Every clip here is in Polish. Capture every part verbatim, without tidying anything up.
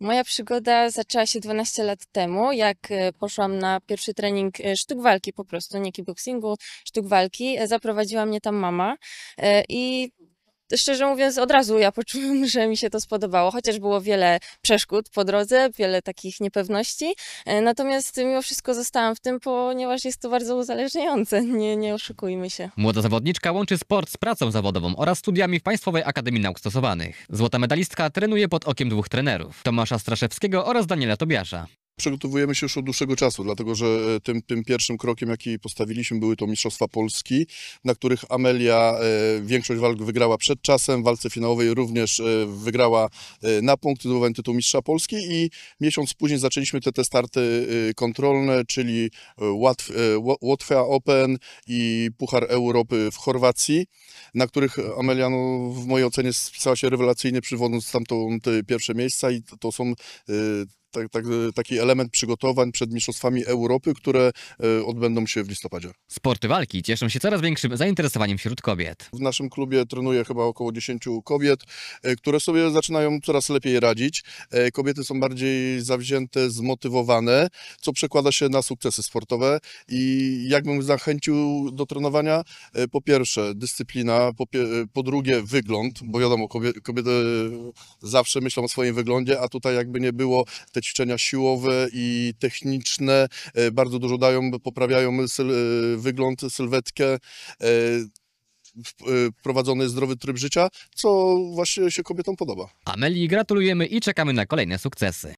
Moja przygoda zaczęła się dwanaście lat temu, jak e, poszłam na pierwszy trening e, sztuk walki po prostu, nie kickboxingu, sztuk walki. E, Zaprowadziła mnie tam mama e, i szczerze mówiąc od razu ja poczułam, że mi się to spodobało, chociaż było wiele przeszkód po drodze, wiele takich niepewności. E, Natomiast mimo wszystko zostałam w tym, ponieważ jest to bardzo uzależniające, nie, nie oszukujmy się. Młoda zawodniczka łączy sport z pracą zawodową oraz studiami w Państwowej Akademii Nauk Stosowanych. Złota medalistka trenuje pod okiem dwóch trenerów, Tomasza Straszewskiego oraz Daniela Tobiasza. Przygotowujemy się już od dłuższego czasu, dlatego że tym, tym pierwszym krokiem, jaki postawiliśmy, były to Mistrzostwa Polski, na których Amelia e, większość walk wygrała przed czasem, w walce finałowej również e, wygrała e, na punkt, zdobywając tytuł Mistrza Polski i miesiąc później zaczęliśmy te, te starty e, kontrolne, czyli Łatw, e, Łotwa Open i Puchar Europy w Chorwacji, na których Amelia no, w mojej ocenie spisała się rewelacyjnie, przywodząc stamtąd pierwsze miejsca i to, to są e, Tak, tak, taki element przygotowań przed Mistrzostwami Europy, które odbędą się w listopadzie. Sporty walki cieszą się coraz większym zainteresowaniem wśród kobiet. W naszym klubie trenuje chyba około dziesięciu kobiet, które sobie zaczynają coraz lepiej radzić. Kobiety są bardziej zawzięte, zmotywowane, co przekłada się na sukcesy sportowe. I jakbym zachęcił do trenowania? Po pierwsze dyscyplina, po, po drugie wygląd, bo wiadomo, kobiety, kobiety zawsze myślą o swoim wyglądzie, a tutaj jakby nie było, te ćwiczenia siłowe i techniczne bardzo dużo dają, poprawiają syl, wygląd, sylwetkę, wprowadzony zdrowy tryb życia, co właśnie się kobietom podoba. Amelii gratulujemy i czekamy na kolejne sukcesy.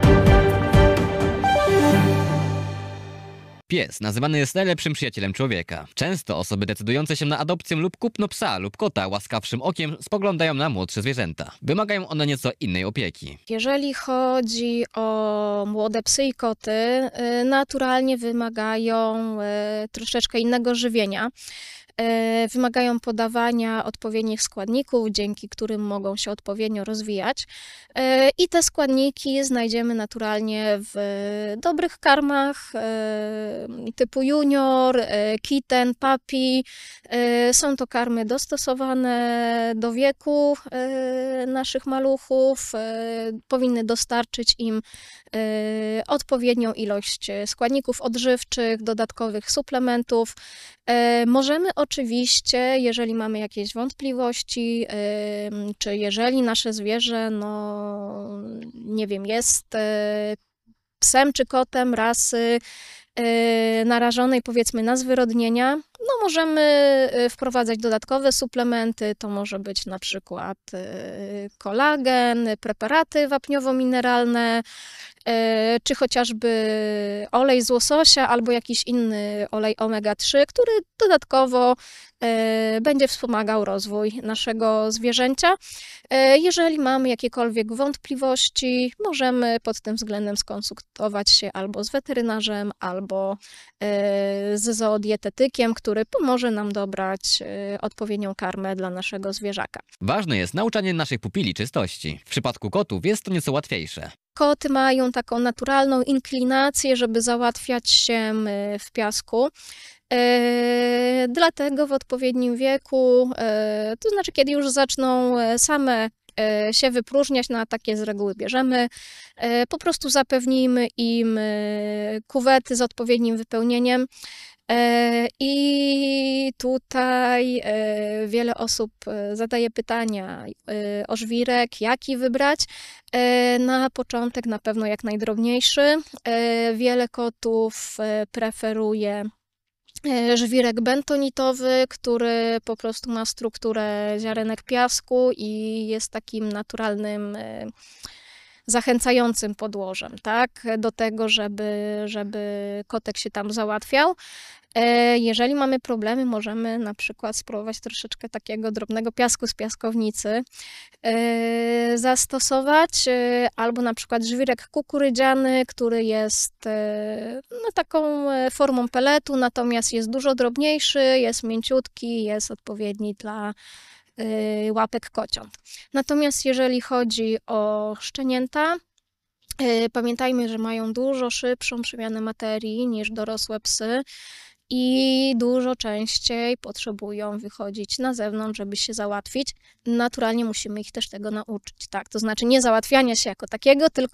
Pies nazywany jest najlepszym przyjacielem człowieka. Często osoby decydujące się na adopcję lub kupno psa lub kota łaskawszym okiem spoglądają na młodsze zwierzęta. Wymagają one nieco innej opieki. Jeżeli chodzi o młode psy i koty, y, naturalnie wymagają y, troszeczkę innego żywienia. Y, Wymagają podawania odpowiednich składników, dzięki którym mogą się odpowiednio rozwijać. Y, I te składniki znajdziemy naturalnie w dobrych karmach y, typu junior, y, kitten, puppy. Y, Są to karmy dostosowane do wieku y, naszych maluchów. Y, Powinny dostarczyć im y, odpowiednią ilość składników odżywczych, dodatkowych suplementów. Y, Możemy oczywiście, jeżeli mamy jakieś wątpliwości, y, czy jeżeli nasze zwierzę, no nie wiem, jest y, psem czy kotem rasy y, narażonej powiedzmy na zwyrodnienia, no możemy y, wprowadzać dodatkowe suplementy, to może być na przykład y, kolagen, preparaty wapniowo-mineralne, y, czy chociażby olej z łososia albo jakiś inny olej omega trzy, który dodatkowo y, będzie wspomagał rozwój naszego zwierzęcia. Y, Jeżeli mamy jakiekolwiek wątpliwości, możemy pod tym względem skonsultować się albo z weterynarzem, albo y, z zoodietetykiem, który pomoże nam dobrać y, odpowiednią karmę dla naszego zwierzaka. Ważne jest nauczanie naszych pupili czystości. W przypadku kotów jest to nieco łatwiejsze. Koty mają taką naturalną inklinację, żeby załatwiać się y, w piasku. E, Dlatego w odpowiednim wieku, e, to znaczy kiedy już zaczną e, same e, się wypróżniać, na takie z reguły bierzemy, e, po prostu zapewnijmy im e, kuwety z odpowiednim wypełnieniem. E, I tutaj e, wiele osób e, zadaje pytania e, o żwirek, jaki wybrać. E, Na początek na pewno jak najdrobniejszy. E, Wiele kotów e, preferuje e, żwirek bentonitowy, który po prostu ma strukturę ziarenek piasku i jest takim naturalnym, e, zachęcającym podłożem, tak, do tego, żeby, żeby kotek się tam załatwiał. E, Jeżeli mamy problemy, możemy na przykład spróbować troszeczkę takiego drobnego piasku z piaskownicy e, zastosować, e, albo na przykład żwirek kukurydziany, który jest e, no, taką e, formą peletu, natomiast jest dużo drobniejszy, jest mięciutki, jest odpowiedni dla e, łapek kociąt. Natomiast jeżeli chodzi o szczenięta, e, pamiętajmy, że mają dużo szybszą przemianę materii niż dorosłe psy. I dużo częściej potrzebują wychodzić na zewnątrz, żeby się załatwić. Naturalnie musimy ich też tego nauczyć, tak? To znaczy nie załatwiania się jako takiego, tylko